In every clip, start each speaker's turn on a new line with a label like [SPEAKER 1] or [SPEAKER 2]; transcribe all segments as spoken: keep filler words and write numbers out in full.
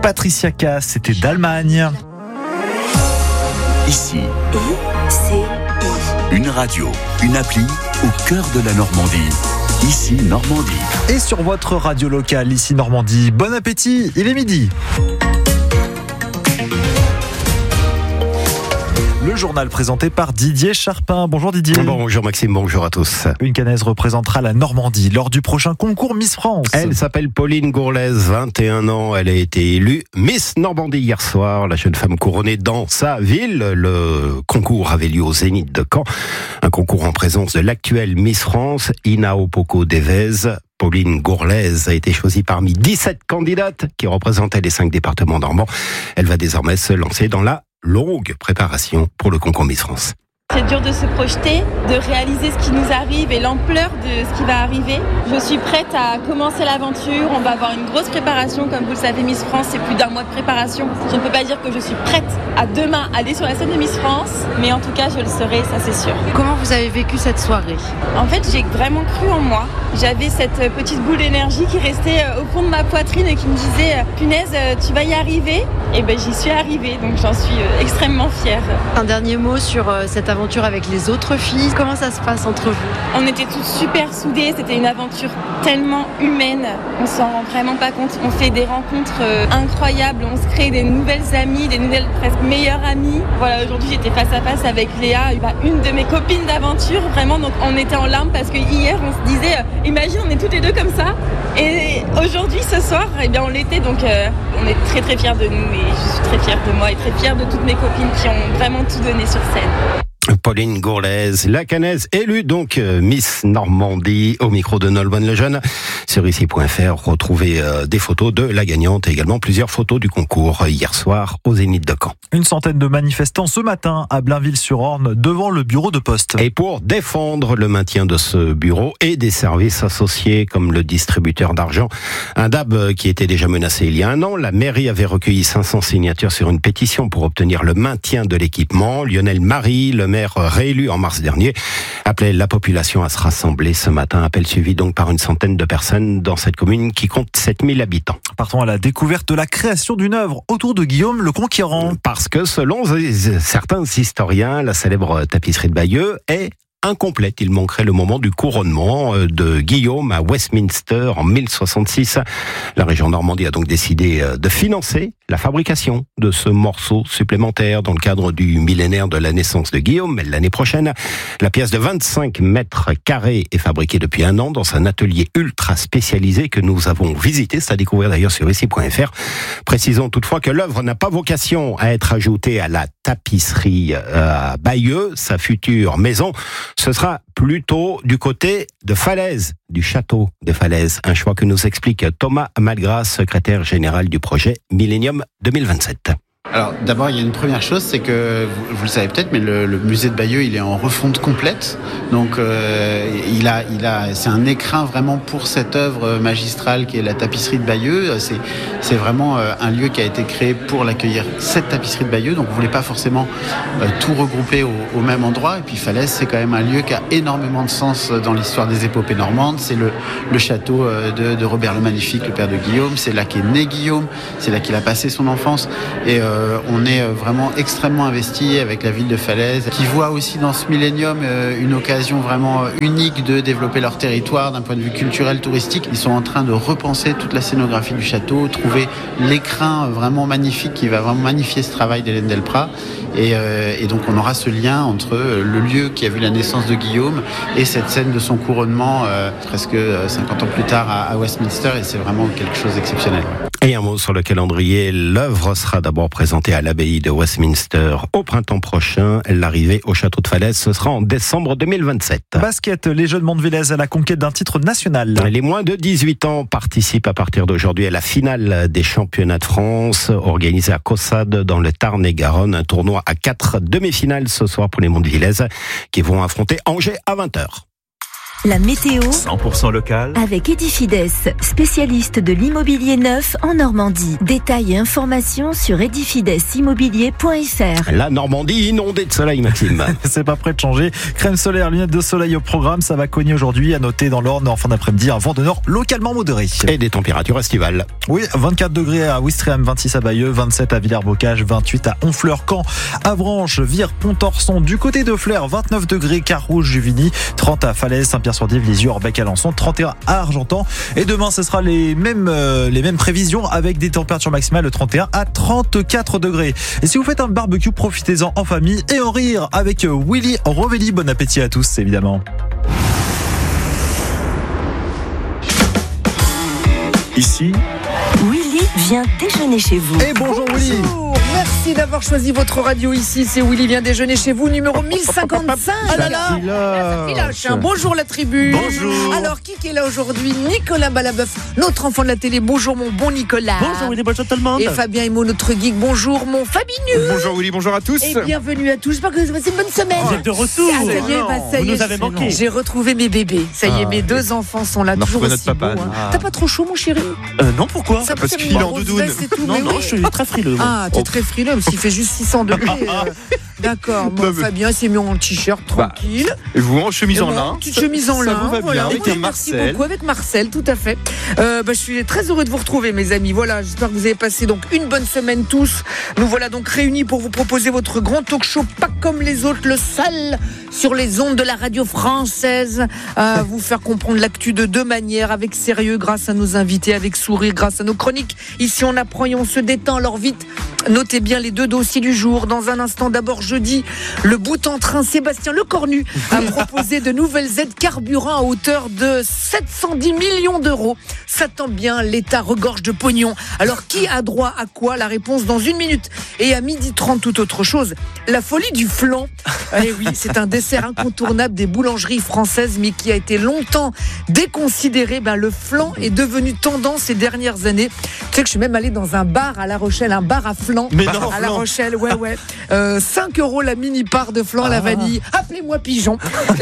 [SPEAKER 1] Patricia Cass, c'était d'Allemagne.
[SPEAKER 2] Ici,
[SPEAKER 3] I C I.
[SPEAKER 2] une radio, une appli au cœur de la Normandie. Ici Normandie.
[SPEAKER 1] Et sur votre radio locale, ici Normandie, bon appétit, il est midi. Le journal présenté par Didier Charpin. Bonjour Didier.
[SPEAKER 4] Bonjour Maxime, bonjour à tous.
[SPEAKER 1] Une Canaise représentera la Normandie lors du prochain concours Miss France.
[SPEAKER 4] Elle s'appelle Pauline Gourlaise, vingt et un ans. Elle a été élue Miss Normandie hier soir. La jeune femme couronnée dans sa ville. Le concours avait lieu au Zénith de Caen. Un concours en présence de l'actuelle Miss France, Ina Opoko-Devez. Pauline Gourlaise a été choisie parmi dix-sept candidates qui représentaient les cinq départements normands. Elle va désormais se lancer dans la longue préparation pour le concours Miss France.
[SPEAKER 5] C'est dur de se projeter, de réaliser ce qui nous arrive et l'ampleur de ce qui va arriver. Je suis prête à commencer l'aventure. On va avoir une grosse préparation. Comme vous le savez, Miss France, c'est plus d'un mois de préparation. Je ne peux pas dire que je suis prête à demain aller sur la scène de Miss France, mais en tout cas, je le serai, ça c'est sûr.
[SPEAKER 6] Comment vous avez vécu cette soirée ?
[SPEAKER 5] En fait, j'ai vraiment cru en moi. J'avais cette petite boule d'énergie qui restait au fond de ma poitrine et qui me disait « Punaise, tu vas y arriver ». Et ben j'y suis arrivée, donc j'en suis extrêmement fière.
[SPEAKER 6] Un dernier mot sur cette aventure avec les autres filles. Comment ça se passe entre vous ?
[SPEAKER 5] On était toutes super soudées, c'était une aventure tellement humaine. On s'en rend vraiment pas compte. On fait des rencontres incroyables, on se crée des nouvelles amies, des nouvelles presque meilleures amies. Voilà, aujourd'hui j'étais face à face avec Léa, une de mes copines d'aventure, vraiment, donc on était en larmes parce que hier on se disait, imagine on est toutes les deux comme ça. Et aujourd'hui, ce soir, eh bien on l'était, donc euh, on est très très fiers de nous et je suis très fière de moi et très fière de toutes mes copines qui ont vraiment tout donné sur scène.
[SPEAKER 4] Pauline Gourlaise, la Canaise, élue donc euh, Miss Normandie au micro de Nolwenn Lejeune. Sur ici point f r, retrouvez euh, des photos de la gagnante et également plusieurs photos du concours euh, hier soir au Zénith de Caen.
[SPEAKER 1] Une centaine de manifestants ce matin à Blainville-sur-Orne devant le bureau de poste.
[SPEAKER 4] Et pour défendre le maintien de ce bureau et des services associés comme le distributeur d'argent, un D A B qui était déjà menacé il y a un an, la mairie avait recueilli cinq cents signatures sur une pétition pour obtenir le maintien de l'équipement. Lionel Marie, le maire réélu en mars dernier, appelait la population à se rassembler ce matin. Appel suivi donc par une centaine de personnes dans cette commune qui compte sept mille habitants.
[SPEAKER 1] Partons à la découverte de la création d'une œuvre autour de Guillaume le Conquérant.
[SPEAKER 4] Parce que selon certains historiens, la célèbre tapisserie de Bayeux est incomplète. Il manquerait le moment du couronnement de Guillaume à Westminster en mille soixante-six. La région Normandie a donc décidé de financer la fabrication de ce morceau supplémentaire dans le cadre du millénaire de la naissance de Guillaume. L'année prochaine, la pièce de vingt-cinq mètres carrés est fabriquée depuis un an dans un atelier ultra spécialisé que nous avons visité. C'est à découvrir d'ailleurs sur ici point f r. Précisons toutefois que l'œuvre n'a pas vocation à être ajoutée à la tapisserie à Bayeux, sa future maison. Ce sera plutôt du côté de Falaise, du château de Falaise. Un choix que nous explique Thomas Malgras, secrétaire général du projet Millennium deux mille vingt-sept.
[SPEAKER 7] Alors d'abord il y a une première chose, c'est que vous, vous le savez peut-être, mais le, le musée de Bayeux il est en refonte complète, donc euh, il a, il a, c'est un écrin vraiment pour cette œuvre magistrale qui est la tapisserie de Bayeux. C'est, c'est vraiment euh, un lieu qui a été créé pour l'accueillir cette tapisserie de Bayeux, donc on voulait pas forcément euh, tout regrouper au, au même endroit. Et puis Falaise c'est quand même un lieu qui a énormément de sens dans l'histoire des épopées normandes. C'est le, le château de, de Robert le Magnifique, le père de Guillaume. C'est là qu'est né Guillaume, c'est là qu'il a passé son enfance et euh, Euh, on est vraiment extrêmement investi avec la ville de Falaise qui voit aussi dans ce millénium euh, une occasion vraiment unique de développer leur territoire d'un point de vue culturel, touristique. Ils sont en train de repenser toute la scénographie du château, trouver l'écrin vraiment magnifique qui va vraiment magnifier ce travail d'Hélène Delprat. Et, euh, et donc on aura ce lien entre le lieu qui a vu la naissance de Guillaume et cette scène de son couronnement euh, presque cinquante ans plus tard à, à Westminster, et c'est vraiment quelque chose d'exceptionnel.
[SPEAKER 4] Et un mot sur le calendrier, l'œuvre sera d'abord présentée à l'abbaye de Westminster au printemps prochain. L'arrivée au château de Falaise, ce sera en décembre deux mille vingt-sept.
[SPEAKER 1] Basket, les jeunes Mondevillaises à la conquête d'un titre national.
[SPEAKER 4] Les moins de dix-huit ans participent à partir d'aujourd'hui à la finale des championnats de France, organisée à Caussade dans le Tarn-et-Garonne. Un tournoi à quatre demi-finales ce soir pour les Mondevillaises qui vont affronter Angers à vingt heures.
[SPEAKER 3] La météo
[SPEAKER 8] cent pour cent local
[SPEAKER 3] avec Edifides, spécialiste de l'immobilier neuf en Normandie. Détails et informations sur edifides immobilier point f r.
[SPEAKER 4] La Normandie inondée de soleil, Maxime.
[SPEAKER 1] C'est pas prêt de changer. Crème solaire, lunettes de soleil au programme. Ça va cogner aujourd'hui. À noter dans l'Orne en fin d'après-midi un vent de nord localement modéré.
[SPEAKER 4] Et des températures estivales.
[SPEAKER 1] Oui, vingt-quatre degrés à Ouistreham, vingt-six à Bayeux, vingt-sept à Villers-Bocage, vingt-huit à Honfleur, Caen, Avranches, Vire, Pontorson. Du côté de Flers, vingt-neuf degrés, Carouge, Juvigny, trente à Falaise, Saint-Pierre-sur-Dive, Lisieux, Orbec, Alençon, trente et un à Argentan. Et demain, ce sera les mêmes, euh, les mêmes prévisions avec des températures maximales de trente et un à trente-quatre degrés. Et si vous faites un barbecue, profitez-en en famille et en rire avec Willy Rovelli. Bon appétit à tous, évidemment.
[SPEAKER 8] Ici,
[SPEAKER 3] Willy vient déjeuner chez vous.
[SPEAKER 1] Et bonjour Willy.
[SPEAKER 9] Bonjour, merci d'avoir choisi votre radio ici. C'est Willy vient déjeuner chez vous, numéro mille cinquante-cinq. Ah là là, ça filoche, hein. Bonjour la tribu.
[SPEAKER 8] Bonjour.
[SPEAKER 9] Alors qui est là aujourd'hui? Nicolas Balabeuf, notre enfant de la télé. Bonjour mon bon Nicolas.
[SPEAKER 10] Bonjour Willy, bonjour tout le monde.
[SPEAKER 9] Et Fabien Emo, notre geek. Bonjour mon Fabinus.
[SPEAKER 10] Bonjour Willy, bonjour à tous.
[SPEAKER 9] Et bienvenue à tous. J'espère que vous avez passé une bonne semaine.
[SPEAKER 10] Vous êtes de retour.
[SPEAKER 9] Ah, ça y est, bah, ça
[SPEAKER 10] vous
[SPEAKER 9] y est,
[SPEAKER 10] nous avez manqué.
[SPEAKER 9] J'ai retrouvé mes bébés. Ça y est,
[SPEAKER 10] Ah,
[SPEAKER 9] mes deux enfants sont là,
[SPEAKER 10] on a
[SPEAKER 9] toujours
[SPEAKER 10] retrouvé
[SPEAKER 9] aussi
[SPEAKER 10] notre papa,
[SPEAKER 9] beaux, hein.
[SPEAKER 10] ah.
[SPEAKER 9] T'as pas trop chaud mon chéri?
[SPEAKER 10] Euh, non, pourquoi?
[SPEAKER 9] Ça
[SPEAKER 10] Parce
[SPEAKER 9] peut
[SPEAKER 10] qu'il
[SPEAKER 9] être
[SPEAKER 10] est
[SPEAKER 9] une
[SPEAKER 10] en
[SPEAKER 9] grosse
[SPEAKER 10] doudoune.
[SPEAKER 9] veste et tout,
[SPEAKER 10] Non,
[SPEAKER 9] mais
[SPEAKER 10] non,
[SPEAKER 9] oui.
[SPEAKER 10] je suis très frileux. moi.
[SPEAKER 9] Ah, t'es très frileux, même s'il fait juste six cents degrés. euh, D'accord, bon,
[SPEAKER 10] Non, mais-
[SPEAKER 9] Fabien s'est mis en t-shirt, tranquille.
[SPEAKER 10] Et vous en chemise
[SPEAKER 9] Et
[SPEAKER 10] en
[SPEAKER 9] bon,
[SPEAKER 10] lin.
[SPEAKER 9] petite chemise en
[SPEAKER 10] ça
[SPEAKER 9] lin.
[SPEAKER 10] vous va bien,
[SPEAKER 9] voilà.
[SPEAKER 10] avec
[SPEAKER 9] Oui,
[SPEAKER 10] un
[SPEAKER 9] merci
[SPEAKER 10] Marcel.
[SPEAKER 9] beaucoup, avec Marcel, tout à fait. Euh, bah, je suis très heureux de vous retrouver, mes amis. Voilà, j'espère que vous avez passé donc une bonne semaine tous. Nous voilà donc réunis pour vous proposer votre grand talk show, pas comme les autres, le seul sur les ondes de la radio française, à vous faire comprendre l'actu de deux manières, avec sérieux grâce à nos invités, avec sourire grâce à nos chroniques. Ici, on apprend et on se détend. Alors vite, notez bien les deux dossiers du jour. Dans un instant, d'abord jeudi, le bout en train Sébastien Lecornu a proposé de nouvelles aides carburant à hauteur de sept cent dix millions d'euros. Ça tombe bien, l'État regorge de pognon. Alors qui a droit à quoi? La réponse dans une minute. Et à midi trente, toute autre chose. La folie du flan. Eh oui, c'est un dessert incontournable des boulangeries françaises, mais qui a été longtemps déconsidéré. Ben, le flan est devenu tendance ces dernières années. Tu sais que je suis même allée dans un bar à La Rochelle, un bar à flan.
[SPEAKER 10] Mais non,
[SPEAKER 9] à La
[SPEAKER 10] flan.
[SPEAKER 9] Rochelle, ouais, ouais. Euh, cinq euros la mini part de flan à la vanille. Appelez-moi pigeon.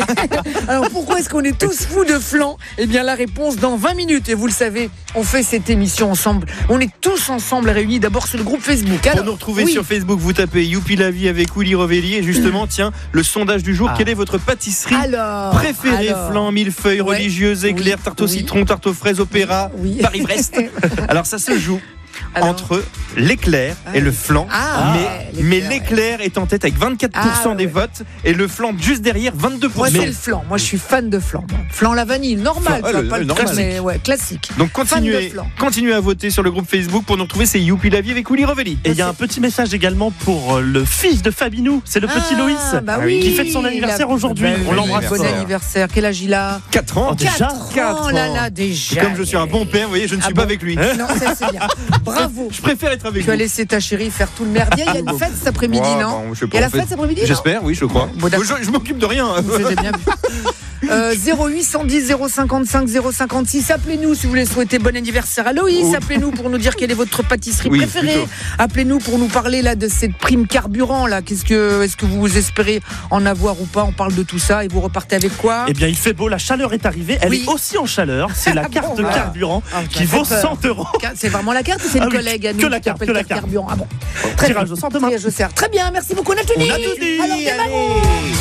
[SPEAKER 9] Alors pourquoi est-ce qu'on est tous fous de flan? Eh bien la réponse dans vingt minutes. Et vous le savez, on fait cette émission ensemble. On est tous ensemble réunis d'abord sur le groupe Facebook. Alors,
[SPEAKER 10] Pour nous retrouver
[SPEAKER 9] oui.
[SPEAKER 10] sur Facebook, vous tapez Youpi la vie avec Willy Rovelli. Et justement, tiens, le sondage du jour,
[SPEAKER 9] Ah.
[SPEAKER 10] quelle est votre pâtisserie
[SPEAKER 9] Alors,
[SPEAKER 10] préférée?
[SPEAKER 9] alors.
[SPEAKER 10] Flan, millefeuille,
[SPEAKER 9] Ouais.
[SPEAKER 10] religieuse, éclair,
[SPEAKER 9] Oui.
[SPEAKER 10] tarte au
[SPEAKER 9] Oui.
[SPEAKER 10] citron, tarte aux fraises, opéra,
[SPEAKER 9] Oui.
[SPEAKER 10] Paris-Brest. Alors ça se joue
[SPEAKER 9] Alors.
[SPEAKER 10] entre l'éclair
[SPEAKER 9] Ah,
[SPEAKER 10] et le
[SPEAKER 9] oui.
[SPEAKER 10] flan.
[SPEAKER 9] Ah,
[SPEAKER 10] mais,
[SPEAKER 9] ouais,
[SPEAKER 10] mais
[SPEAKER 9] l'éclair,
[SPEAKER 10] l'éclair est en tête avec vingt-quatre pour cent
[SPEAKER 9] Ah,
[SPEAKER 10] des
[SPEAKER 9] ouais.
[SPEAKER 10] votes et le flan juste derrière vingt-deux pour
[SPEAKER 9] Moi
[SPEAKER 10] cent.
[SPEAKER 9] c'est le flan. Moi je suis fan de flan. Moi. Flan la vanille, normal.
[SPEAKER 10] Flan,
[SPEAKER 9] tu vois,
[SPEAKER 10] ouais,
[SPEAKER 9] pas
[SPEAKER 10] le-
[SPEAKER 9] le
[SPEAKER 10] normal.
[SPEAKER 9] truc, mais ouais, classique.
[SPEAKER 10] Donc
[SPEAKER 9] Fan de
[SPEAKER 10] continuez,
[SPEAKER 9] flan.
[SPEAKER 10] continuez à voter sur le groupe Facebook pour nous retrouver. C'est Youpi la vie avec Willy Rovelli.
[SPEAKER 11] Et il y a un petit message également pour euh, le fils de Fabinou, c'est le petit
[SPEAKER 9] Ah,
[SPEAKER 11] Loïs,
[SPEAKER 9] bah
[SPEAKER 10] oui.
[SPEAKER 11] qui fête son anniversaire
[SPEAKER 9] La-
[SPEAKER 11] aujourd'hui.
[SPEAKER 9] bah,
[SPEAKER 11] On
[SPEAKER 9] oui,
[SPEAKER 11] l'embrasse.
[SPEAKER 9] Bon anniversaire. Quel âge il a?
[SPEAKER 10] quatre ans.
[SPEAKER 11] Oh, déjà
[SPEAKER 9] quatre ans, là là, déjà.
[SPEAKER 10] Comme je suis un bon père, vous voyez, je ne
[SPEAKER 9] Ah
[SPEAKER 10] suis
[SPEAKER 9] bon
[SPEAKER 10] pas avec lui.
[SPEAKER 9] Non, ça c'est bien. Bravo.
[SPEAKER 10] Je préfère être avec
[SPEAKER 9] Tu as
[SPEAKER 10] vous.
[SPEAKER 9] laissé ta chérie faire tout le merdier. Il y a une fête cet après-midi,
[SPEAKER 10] Ouais,
[SPEAKER 9] non?
[SPEAKER 10] bon, je sais
[SPEAKER 9] Il y a
[SPEAKER 10] pas,
[SPEAKER 9] la
[SPEAKER 10] en fait.
[SPEAKER 9] fête cet après-midi, non?
[SPEAKER 10] J'espère, oui, je crois.
[SPEAKER 9] Bon, d'accord.
[SPEAKER 10] je je m'occupe de rien.
[SPEAKER 9] J'ai bien vu. Euh, zéro huit cent dix zéro cinquante-cinq zéro cinquante-six. Appelez-nous si vous voulez souhaiter bon anniversaire à Loïs.
[SPEAKER 10] Oh.
[SPEAKER 9] Appelez-nous pour nous dire quelle est votre pâtisserie
[SPEAKER 10] Oui,
[SPEAKER 9] préférée.
[SPEAKER 10] plutôt.
[SPEAKER 9] Appelez-nous pour nous parler là de cette prime carburant là. Qu'est-ce que est-ce que vous espérez en avoir ou pas? On parle de tout ça et vous repartez avec quoi?
[SPEAKER 11] Eh bien, il fait beau, la chaleur est arrivée. Elle
[SPEAKER 9] Oui.
[SPEAKER 11] est aussi en chaleur. C'est la
[SPEAKER 9] Ah
[SPEAKER 11] carte
[SPEAKER 9] bon, ah.
[SPEAKER 11] carburant
[SPEAKER 9] Ah, tu
[SPEAKER 11] qui
[SPEAKER 9] m'as fait
[SPEAKER 11] vaut
[SPEAKER 9] peur.
[SPEAKER 11] cent euros.
[SPEAKER 9] C'est vraiment la carte ou c'est une
[SPEAKER 11] Ah oui,
[SPEAKER 9] collègue à nous
[SPEAKER 11] que la
[SPEAKER 9] qui
[SPEAKER 11] carte,
[SPEAKER 9] appelle
[SPEAKER 11] que la
[SPEAKER 9] carte
[SPEAKER 11] carte.
[SPEAKER 9] carburant? Ah bon. Très
[SPEAKER 11] Tirage
[SPEAKER 9] bien.
[SPEAKER 11] au sort demain.
[SPEAKER 9] Tirage au sort. Très bien. Merci beaucoup, Nathalie.
[SPEAKER 11] On a tout dit.
[SPEAKER 9] Alors, démarrons.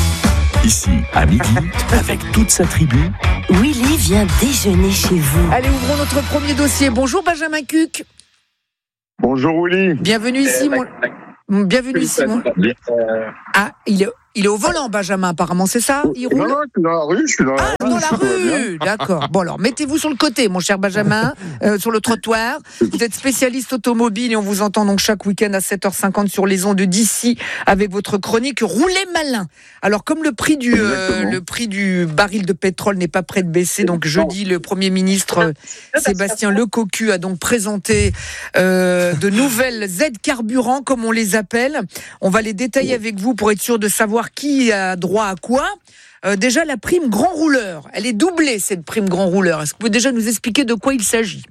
[SPEAKER 2] Ici, à midi, avec toute sa tribu,
[SPEAKER 3] Willy vient déjeuner chez vous.
[SPEAKER 9] Allez, ouvrons notre premier dossier. Bonjour Benjamin Cuc.
[SPEAKER 12] Bonjour Willy.
[SPEAKER 9] Bienvenue ici, mon... Bienvenue ici, mon... Ah, il est, il est au volant, Benjamin, apparemment, c'est ça? Il roule?
[SPEAKER 12] Non, non, je suis dans la rue, je suis dans la
[SPEAKER 9] Ah,
[SPEAKER 12] rue.
[SPEAKER 9] dans la
[SPEAKER 12] ça va bien.
[SPEAKER 9] rue, d'accord. Bon, alors, mettez-vous sur le côté, mon cher Benjamin, euh, sur le trottoir. Vous êtes spécialiste automobile et on vous entend donc chaque week-end à sept heures cinquante sur les ondes d'ici avec votre chronique Roulez malin. Alors, comme le prix du, euh,
[SPEAKER 12] Exactement.
[SPEAKER 9] le prix du baril de pétrole n'est pas prêt de baisser, donc jeudi, le Premier ministre euh, Sébastien Lecocu a donc présenté euh, de nouvelles aides carburant, comme on les appelle. On va les détailler avec vous pour être sûr de savoir qui a droit à quoi. Euh, déjà, la prime grand rouleur, elle est doublée, cette prime grand rouleur. Est-ce que vous pouvez déjà nous expliquer de quoi il s'agit?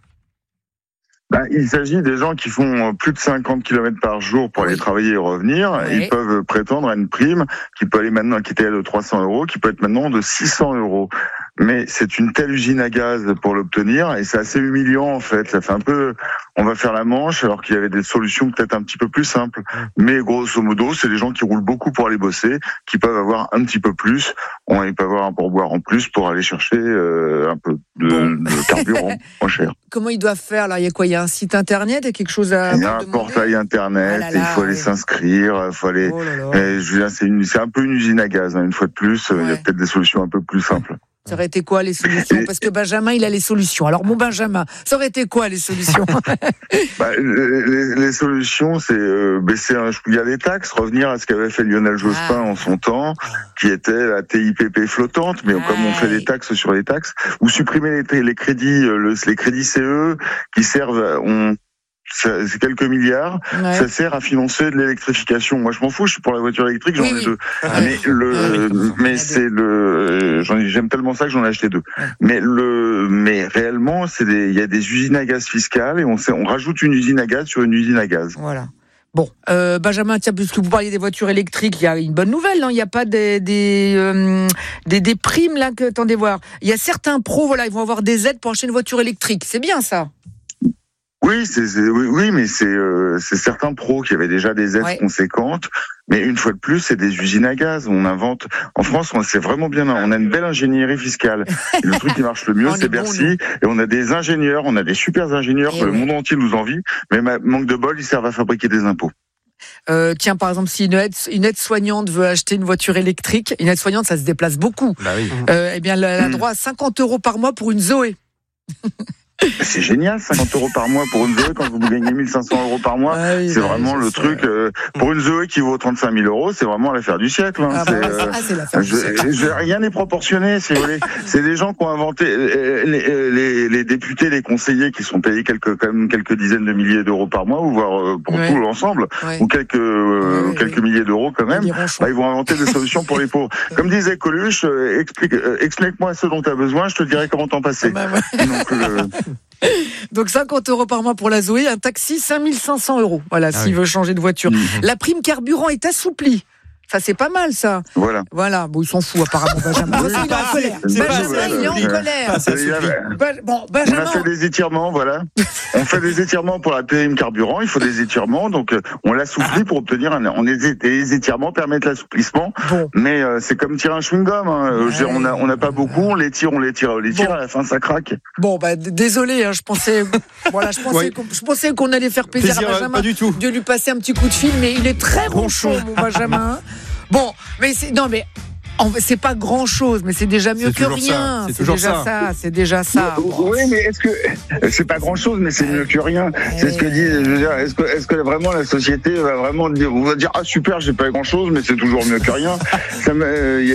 [SPEAKER 12] Ben, il s'agit des gens qui font plus de cinquante kilomètres par jour pour aller
[SPEAKER 9] Oui.
[SPEAKER 12] travailler et revenir.
[SPEAKER 9] Ouais.
[SPEAKER 12] Ils peuvent prétendre à une prime qui peut aller maintenant, qui était de trois cents euros, qui peut être maintenant de six cents euros. mais c'est une telle usine à gaz pour l'obtenir, et c'est assez humiliant en fait. Ça fait un peu, on va faire la manche, alors qu'il y avait des solutions peut-être un petit peu plus simples. Mais grosso modo, c'est des gens qui roulent beaucoup pour aller bosser, qui peuvent avoir un petit peu plus, on, ils peuvent avoir un pourboire en plus pour aller chercher euh, un peu de, de carburant moins cher.
[SPEAKER 9] Comment ils doivent faire là? Il y a quoi? Il y a un site internet, il y a quelque chose à.
[SPEAKER 12] Il y a un portail internet, ah là là, il faut aller oui. s'inscrire, il faut aller. Oh là là. Et je veux dire, c'est, une, c'est un peu une usine à gaz, hein, une fois de plus. Ouais. Il y a peut-être des solutions un peu plus simples.
[SPEAKER 9] Ça aurait été quoi les solutions? Parce que Benjamin, il a les solutions. Alors mon Benjamin, ça aurait été quoi les solutions?
[SPEAKER 12] bah, les, les solutions, c'est euh, baisser un chouïa les taxes, revenir à ce qu'avait fait Lionel Jospin ah. en son temps, qui était la T I P P flottante, mais ah. comme on fait des taxes sur les taxes, ou supprimer les, les crédits, le, les crédits C E qui servent, on Ça, c'est quelques milliards, ouais. ça sert à financer de l'électrification. Moi, je m'en fous, je suis pour la voiture électrique, j'en oui, ai oui. deux. Ah, mais le, oui, mais c'est le, j'en ai, j'aime tellement ça que j'en ai acheté deux. Ouais. Mais le, mais réellement, c'est des, il y a des usines à gaz fiscales et on sait, on rajoute une usine à gaz sur une usine à gaz.
[SPEAKER 9] Voilà. Bon, euh, Benjamin, tiens, puisque vous parliez des voitures électriques, il y a une bonne nouvelle, non? Il n'y a pas des des, euh, des des primes là que attendez voir. Il y a certains pros, voilà, ils vont avoir des aides pour acheter une voiture électrique. C'est bien ça.
[SPEAKER 12] Oui, c'est, c'est oui, oui, mais c'est euh, c'est certains pros qui avaient déjà des aides ouais. conséquentes. Mais une fois de plus, c'est des usines à gaz. On invente en France, on c'est vraiment bien. On a une belle ingénierie fiscale. Et le truc qui marche le mieux, c'est Bercy. Bon, et on a des ingénieurs, on a des super ingénieurs et que oui. le monde entier nous envie. Mais manque de bol, ils servent à fabriquer des impôts.
[SPEAKER 9] Euh, tiens, par exemple, si une aide, une aide-soignante veut acheter une voiture électrique, une aide-soignante, ça se déplace beaucoup. Bah oui. euh, eh bien, elle a droit à cinquante euros par mois pour une Zoé.
[SPEAKER 12] C'est génial, cinquante euros par mois pour une Zoé quand vous gagnez mille cinq cents euros par mois. Ah oui, c'est bah, vraiment le truc. Euh, pour une Zoé qui vaut trente-cinq mille euros, c'est vraiment l'affaire du siècle. Hein. Ah, c'est, bah, euh, ah, c'est l'affaire je, du siècle. Je, rien n'est proportionné, si vous voulez. C'est des gens qui ont inventé les, les, les députés, les conseillers qui sont payés quelques, quand même quelques dizaines de milliers d'euros par mois, ou voire pour ouais. tout l'ensemble, ouais. ou quelques euh, ouais, quelques ouais. milliers d'euros quand même. Bah, ils vont inventer des solutions pour les pauvres. Comme disait Coluche, euh, explique, euh, explique-moi ce dont tu as besoin, je te dirai comment t'en passer. Ah, bah, ouais. Donc, euh,
[SPEAKER 9] Donc cinquante euros par mois pour la Zoé, un taxi cinq mille cinq cents euros. Voilà, ah s'il oui. veut changer de voiture. Mmh. La prime carburant est assouplie. Ça, c'est pas mal, ça.
[SPEAKER 12] Voilà.
[SPEAKER 9] Voilà. Bon, ils s'en foutent, apparemment, Benjamin.
[SPEAKER 12] Oui,
[SPEAKER 9] il est en colère. Benjamin, il est en colère.
[SPEAKER 12] Bon, Benjamin. On a fait des étirements, voilà. On fait des étirements pour la prime carburant. Il faut des étirements. Donc, on l'assouplit pour obtenir un, on est, les étirements permettent l'assouplissement. Bon. Mais, euh, c'est comme tirer un chewing-gum, hein. Ouais. On a, on n'a pas beaucoup. On les tire, on les tire, on les tire. Bon. À la fin, ça craque.
[SPEAKER 9] Bon, bah, désolé, hein, je pensais, voilà, je pensais, oui. qu'on, je pensais qu'on allait faire plaisir, plaisir à Benjamin.
[SPEAKER 10] Pas du tout.
[SPEAKER 9] De lui passer un petit coup de fil, mais il est très ronchon, mon Benjamin. Bon, mais c'est, non, mais c'est pas grand chose, mais c'est déjà mieux c'est que rien.
[SPEAKER 10] C'est,
[SPEAKER 9] c'est déjà ça. ça. C'est déjà ça.
[SPEAKER 12] Oui, mais est-ce que c'est pas grand chose, mais c'est mieux que rien. C'est ce que dit. Je veux dire, est-ce que, est-ce que vraiment la société va vraiment dire, on va dire ah super, j'ai pas grand chose, mais c'est toujours mieux que rien. Ça me,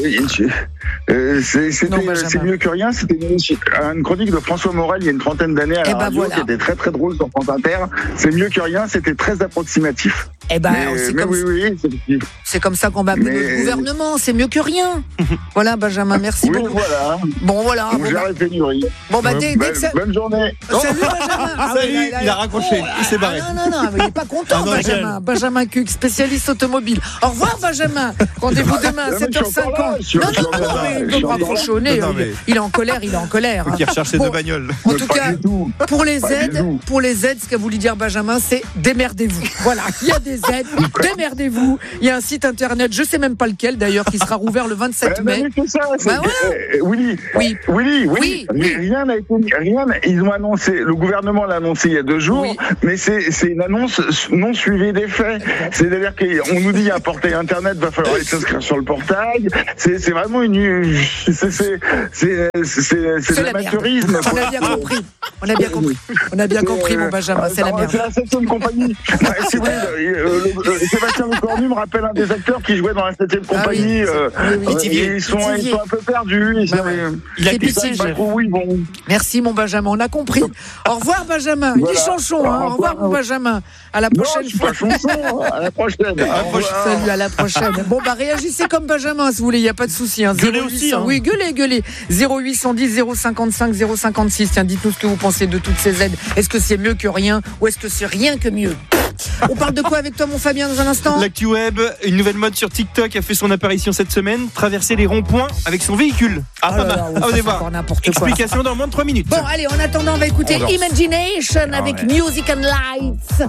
[SPEAKER 12] euh, c'est, c'était, non, c'est mieux que rien. C'était une, une chronique de François Morel il y a une trentaine d'années à la eh radio, ben voilà. qui était très très drôle sur France Inter. C'est mieux que rien. C'était très approximatif.
[SPEAKER 9] Eh ben, mais, c'est, mais comme, oui, oui, c'est... c'est comme ça qu'on va appeler mais... notre gouvernement. C'est mieux que rien. Voilà, Benjamin, merci
[SPEAKER 12] oui,
[SPEAKER 9] beaucoup.
[SPEAKER 12] Voilà.
[SPEAKER 9] Bon, voilà.
[SPEAKER 12] On gère les pénuries.
[SPEAKER 9] Bon, bah, dès, dès que ça...
[SPEAKER 12] Bonne journée.
[SPEAKER 9] Salut, Benjamin.
[SPEAKER 10] Ah, Salut, il a, il a raccroché. Oh, il s'est barré.
[SPEAKER 9] Ah, non, non, non, mais il n'est pas content, ah, non, Benjamin. Benjamin Cuc, spécialiste automobile. Au revoir, Benjamin. Rendez-vous demain à sept heures cinquante. Non, non, non, non, mais il peut raccrocher au nez. Il est en colère, il est en colère.
[SPEAKER 10] Il recherche ses deux bagnoles.
[SPEAKER 9] En tout cas, pour les aides, pour les aides, ce qu'a voulu dire Benjamin, c'est démerdez-vous. Voilà, il y a des aides. Démerdez-vous. Il y a un site internet, je sais même pas lequel d'ailleurs, qui sera rouvert le vingt-sept mai.
[SPEAKER 12] Euh, c'est ça, c'est bah voilà. euh, oui, oui, oui, oui, oui. Mais rien n'a été, rien. Ils ont annoncé, le gouvernement l'a annoncé il y a deux jours, oui. mais c'est, c'est une annonce non suivie des faits. C'est-à-dire qu'on nous dit il y a un portail internet, va falloir aller s'inscrire sur le portail. C'est, c'est vraiment une, c'est, c'est, c'est, c'est, c'est, c'est de l'amateurisme.
[SPEAKER 9] On a bien compris. On a bien compris. On a bien compris, mon Benjamin. C'est la merde.
[SPEAKER 12] C'est la septième compagnie. Si vous voulez, Sébastien Lecornu me rappelle un des acteurs qui jouait dans la septième compagnie.
[SPEAKER 9] Ah oui, oui, oui.
[SPEAKER 12] Ils sont, ils sont un peu perdus. Ils
[SPEAKER 9] bah ouais. Il a c'est pas trop, oui, bon. Merci, mon Benjamin. On a compris. Au revoir, Benjamin. Voilà. Il est chanchon. Hein. Au revoir, mon Benjamin. À la prochaine
[SPEAKER 12] non, fois. Pas chanson. À la prochaine. À la prochaine.
[SPEAKER 9] Salut, à la prochaine. Bon, bah, réagissez comme Benjamin, si vous voulez. Il n'y a pas de souci. Hein.
[SPEAKER 10] Gueulez aussi. Hein.
[SPEAKER 9] Oui, gueulez, gueulez. zéro huit cent dix, zéro cinquante-cinq, zéro cinquante-six. Tiens, dites-nous ce que vous pensez de toutes ces aides. Est-ce que c'est mieux que rien ou est-ce que c'est rien que mieux? On parle de quoi avec toi, mon Fabien, dans un instant?
[SPEAKER 10] L'actu web, une nouvelle mode sur TikTok a fait son apparition cette semaine. Traverser les ronds-points avec son véhicule. Ah,
[SPEAKER 9] Oh
[SPEAKER 10] pas
[SPEAKER 9] là
[SPEAKER 10] mal.
[SPEAKER 9] là, oui,
[SPEAKER 10] Ah,
[SPEAKER 9] ça,
[SPEAKER 10] au
[SPEAKER 9] c'est
[SPEAKER 10] départ.
[SPEAKER 9] encore n'importe quoi.
[SPEAKER 10] Explication dans moins de trois minutes.
[SPEAKER 9] Bon, allez, en attendant, on va écouter
[SPEAKER 10] On danse.
[SPEAKER 9] Imagination
[SPEAKER 10] Ah
[SPEAKER 9] avec
[SPEAKER 10] ouais.
[SPEAKER 9] Music and Lights.